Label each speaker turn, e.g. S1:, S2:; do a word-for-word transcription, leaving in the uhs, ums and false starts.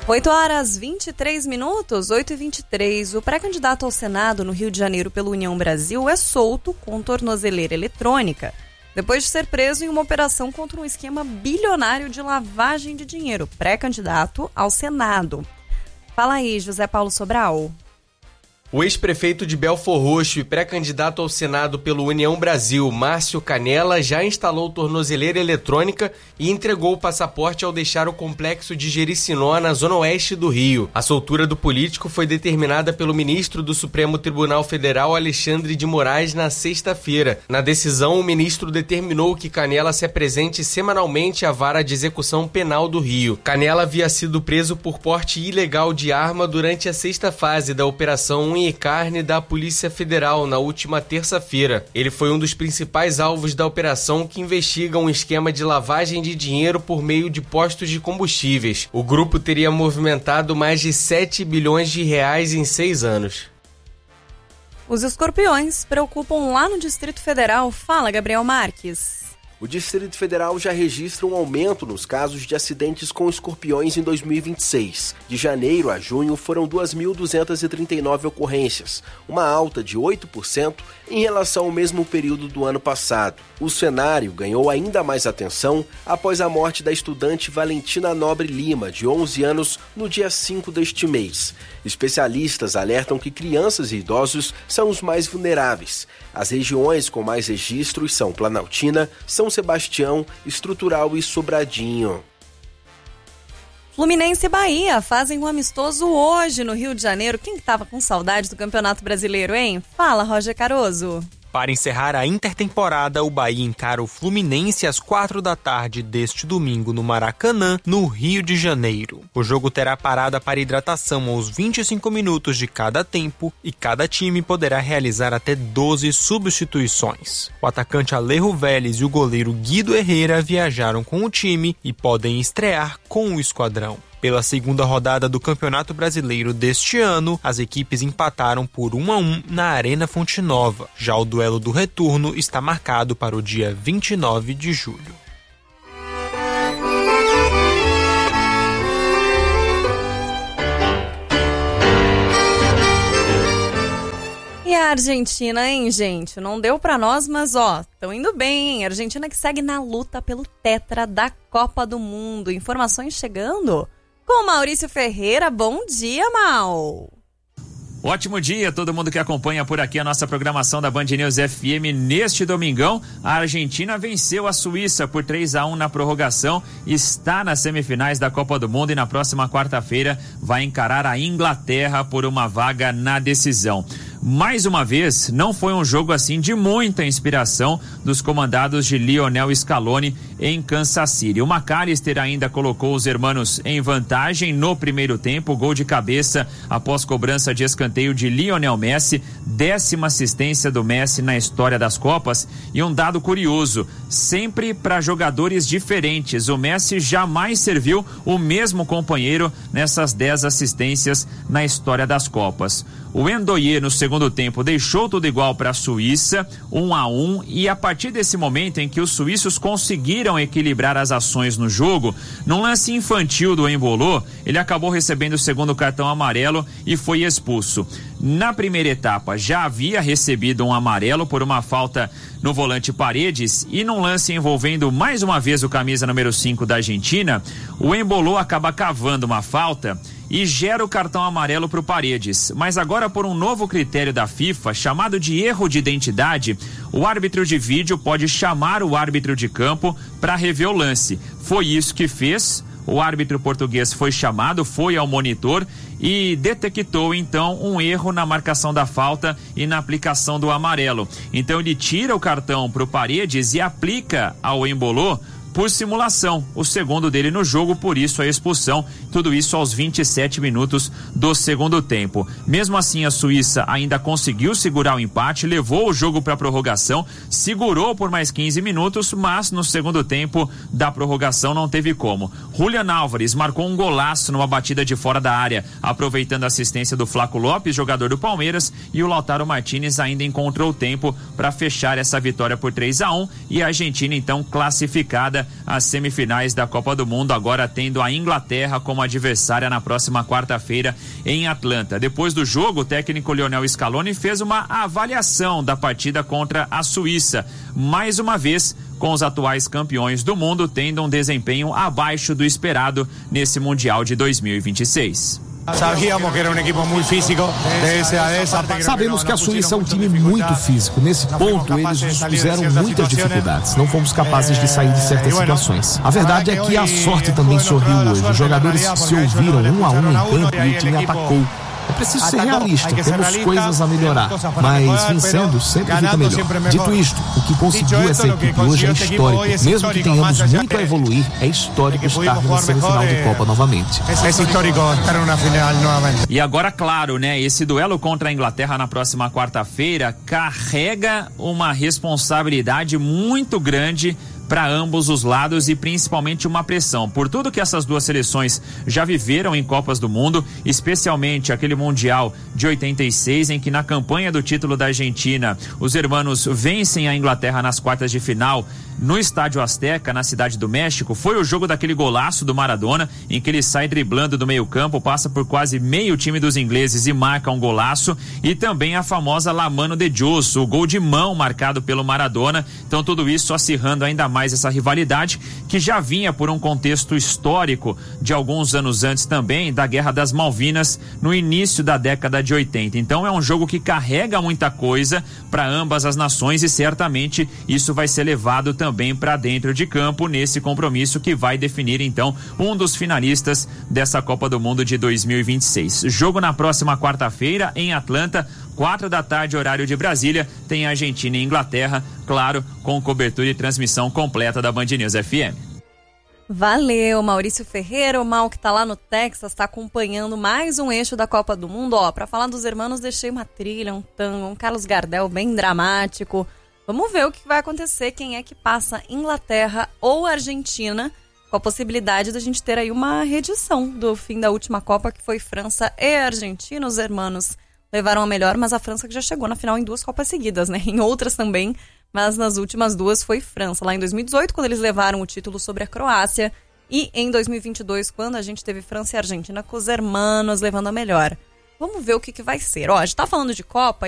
S1: oito horas e vinte e três minutos, oito e vinte e três. O pré-candidato ao Senado no Rio de Janeiro pelo União Brasil é solto com tornozeleira eletrônica, depois de ser preso em uma operação contra um esquema bilionário de lavagem de dinheiro. Pré-candidato ao Senado. Fala aí, José Paulo Sobral.
S2: O ex-prefeito de Belfor Roxo e pré-candidato ao Senado pelo União Brasil, Márcio Canela, já instalou tornozeleira eletrônica e entregou o passaporte ao deixar o complexo de Jericinó, na zona oeste do Rio. A soltura do político foi determinada pelo ministro do Supremo Tribunal Federal, Alexandre de Moraes, na sexta-feira. Na decisão, o ministro determinou que Canela se apresente semanalmente à Vara de Execução Penal do Rio. Canela havia sido preso por porte ilegal de arma durante a sexta fase da Operação Unha e Carne da Polícia Federal na última terça-feira. Ele foi um dos principais alvos da operação, que investiga um esquema de lavagem de dinheiro por meio de postos de combustíveis. O grupo teria movimentado mais de sete bilhões de reais em seis anos.
S1: Os escorpiões preocupam lá no Distrito Federal. Fala, Gabriel Marques.
S3: O Distrito Federal já registra um aumento nos casos de acidentes com escorpiões em dois mil e vinte e seis. De janeiro a junho foram duas mil duzentas e trinta e nove ocorrências, uma alta de oito por cento em relação ao mesmo período do ano passado. O cenário ganhou ainda mais atenção após a morte da estudante Valentina Nobre Lima, de onze anos, no dia cinco deste mês. Especialistas alertam que crianças e idosos são os mais vulneráveis. As regiões com mais registros são Planaltina, São Sebastião, Estrutural e Sobradinho.
S1: Fluminense e Bahia fazem um amistoso hoje no Rio de Janeiro. Quem que tava com saudade do Campeonato Brasileiro, hein? Fala, Roger Caroso.
S4: Para encerrar a intertemporada, o Bahia encara o Fluminense às quatro da tarde deste domingo no Maracanã, no Rio de Janeiro. O jogo terá parada para hidratação aos vinte e cinco minutos de cada tempo e cada time poderá realizar até doze substituições. O atacante Alejo Vélez e o goleiro Guido Herrera viajaram com o time e podem estrear com o esquadrão. Pela segunda rodada do Campeonato Brasileiro deste ano, as equipes empataram por um a um na Arena Fonte Nova. Já o duelo do retorno está marcado para o dia vinte e nove de julho.
S1: E a Argentina, hein, gente? Não deu pra nós, mas ó, estão indo bem, hein? A Argentina que segue na luta pelo tetra da Copa do Mundo. Informações chegando com Maurício Ferreira. Bom dia, Mal.
S5: Ótimo dia a todo mundo que acompanha por aqui a nossa programação da Band News F M. Neste domingão, a Argentina venceu a Suíça por três a um na prorrogação, está nas semifinais da Copa do Mundo e na próxima quarta-feira vai encarar a Inglaterra por uma vaga na decisão. Mais uma vez, não foi um jogo assim de muita inspiração dos comandados de Lionel Scaloni em Kansas City. O McAllister ainda colocou os hermanos em vantagem no primeiro tempo, gol de cabeça após cobrança de escanteio de Lionel Messi, décima assistência do Messi na história das Copas. E um dado curioso, sempre para jogadores diferentes, o Messi jamais serviu o mesmo companheiro nessas dez assistências na história das Copas. O Endoye, no segundo tempo, deixou tudo igual para a Suíça, um a um, e a partir desse momento em que os suíços conseguiram equilibrar as ações no jogo, num lance infantil do Embolo, ele acabou recebendo o segundo cartão amarelo e foi expulso. Na primeira etapa, já havia recebido um amarelo por uma falta no volante Paredes, e num lance envolvendo mais uma vez o camisa número cinco da Argentina, o Embolo acaba cavando uma falta e gera o cartão amarelo para o Paredes. Mas agora, por um novo critério da FIFA, chamado de erro de identidade, o árbitro de vídeo pode chamar o árbitro de campo para rever o lance. Foi isso que fez. O árbitro português foi chamado, foi ao monitor e detectou então um erro na marcação da falta e na aplicação do amarelo. Então ele tira o cartão para o Paredes e aplica ao Embolo por simulação, o segundo dele no jogo, por isso a expulsão, tudo isso aos vinte e sete minutos do segundo tempo. Mesmo assim, a Suíça ainda conseguiu segurar o empate, levou o jogo para a prorrogação, segurou por mais quinze minutos, mas no segundo tempo da prorrogação não teve como. Julián Álvares marcou um golaço numa batida de fora da área, aproveitando a assistência do Flaco Lopes, jogador do Palmeiras, e o Lautaro Martínez ainda encontrou tempo para fechar essa vitória por três a um, e a Argentina então classificada ainda as semifinais da Copa do Mundo, agora tendo a Inglaterra como adversária na próxima quarta-feira em Atlanta. Depois do jogo, o técnico Lionel Scaloni fez uma avaliação da partida contra a Suíça. Mais uma vez, com os atuais campeões do mundo tendo um desempenho abaixo do esperado nesse Mundial de dois mil e vinte e seis.
S6: Sabemos que a Suíça é um time muito físico. Nesse ponto, eles nos puseram muitas dificuldades. Não fomos capazes de sair de certas situações. A verdade é que a sorte também sorriu hoje. Os jogadores se ouviram um a um em campo e o time atacou. É preciso ser realista, temos coisas a melhorar, mas vencendo sempre fica melhor. Dito isto, o que conseguiu essa equipe hoje é histórico. Mesmo que tenhamos muito a evoluir, é histórico estar na semifinal de Copa novamente.
S7: É histórico estar na final novamente.
S5: E agora, claro, né, esse duelo contra a Inglaterra na próxima quarta-feira carrega uma responsabilidade muito grande para ambos os lados e principalmente uma pressão por tudo que essas duas seleções já viveram em Copas do Mundo, especialmente aquele Mundial de oitenta e seis, em que na campanha do título da Argentina os hermanos vencem a Inglaterra nas quartas de final no Estádio Azteca, na Cidade do México. Foi o jogo daquele golaço do Maradona, em que ele sai driblando do meio campo, passa por quase meio time dos ingleses e marca um golaço, e também a famosa La Mano de Dios, o gol de mão marcado pelo Maradona. Então tudo isso acirrando ainda mais essa rivalidade, que já vinha por um contexto histórico de alguns anos antes também, da Guerra das Malvinas, no início da década de oitenta. Então é um jogo que carrega muita coisa para ambas as nações e certamente isso vai ser levado também também para dentro de campo nesse compromisso que vai definir então um dos finalistas dessa Copa do Mundo de dois mil e vinte e seis. Jogo na próxima quarta-feira em Atlanta, quatro da tarde, horário de Brasília. Tem Argentina e Inglaterra, claro, com cobertura e transmissão completa da Band News F M.
S1: Valeu, Maurício Ferreira, o Mal que tá lá no Texas, tá acompanhando mais um eixo da Copa do Mundo. Ó, pra falar dos hermanos, deixei uma trilha, um tango, um Carlos Gardel bem dramático. Vamos ver o que vai acontecer, quem é que passa, Inglaterra ou Argentina, com a possibilidade da gente ter aí uma reedição do fim da última Copa, que foi França e Argentina. Os hermanos levaram a melhor, mas a França que já chegou na final em duas Copas seguidas, né? Em outras também, mas nas últimas duas foi França. Lá em dois mil e dezoito, quando eles levaram o título sobre a Croácia, e em dois mil e vinte e dois, quando a gente teve França e Argentina com os hermanos levando a melhor. Vamos ver o que, que vai ser. Ó, a gente tá falando de Copa